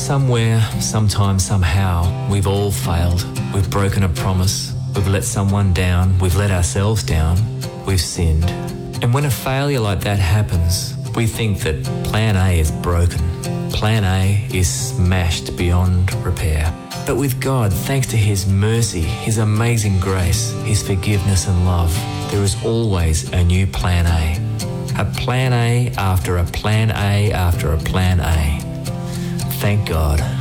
Somewhere, sometime, somehow, we've all failed. We've broken a promise. We've let someone down. We've let ourselves down. We've sinned. And when a failure like that happens, we think that plan A is broken. Plan A is smashed beyond repair. But with God, thanks to His mercy, His amazing grace, His forgiveness and love, there is always a new plan A. A plan A after a plan A after a plan A. Thank God.